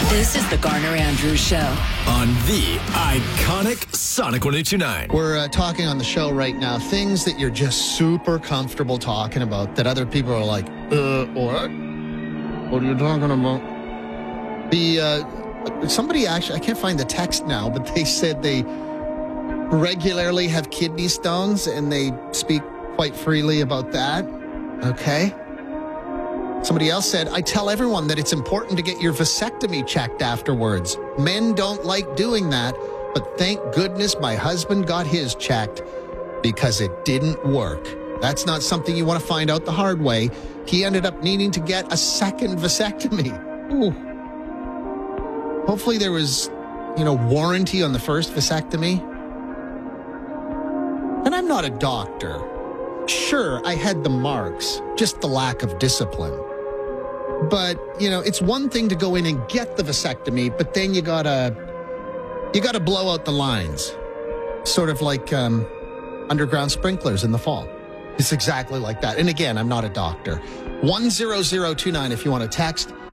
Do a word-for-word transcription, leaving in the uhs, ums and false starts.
This is the Garner Andrews Show on the iconic Sonic one eight two nine. We're uh, talking on the show right now, things that you're just super comfortable talking about that other people are like, uh, what? What are you talking about? The, uh, somebody actually, I can't find the text now, but they said they regularly have kidney stones and they speak quite freely about that. Okay. Somebody else said, I tell everyone that it's important to get your vasectomy checked afterwards. Men don't like doing that, but thank goodness my husband got his checked because it didn't work. That's not something you want to find out the hard way. He ended up needing to get a second vasectomy. Ooh. Hopefully there was, you know, warranty on the first vasectomy. And I'm not a doctor. Sure, I had the marks, just the lack of discipline. But, you know, it's one thing to go in and get the vasectomy, but then you gotta, you gotta blow out the lines. Sort of like um, underground sprinklers in the fall. It's exactly like that. And again, I'm not a doctor. one zero zero two nine if you want to text.